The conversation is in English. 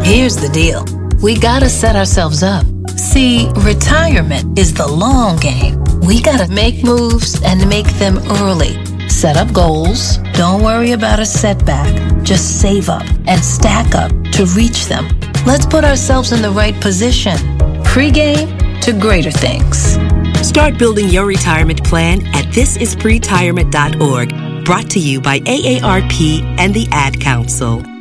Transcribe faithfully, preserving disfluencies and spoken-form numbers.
Here's the deal. We gotta set ourselves up. See, retirement is the long game. We gotta make moves and make them early. Set up goals. Don't worry about a setback. Just save up and stack up to reach them. Let's put ourselves in the right position. Pre-game to greater things. Start building your retirement plan at this is pre tirement dot org. Brought to you by A A R P and the Ad Council.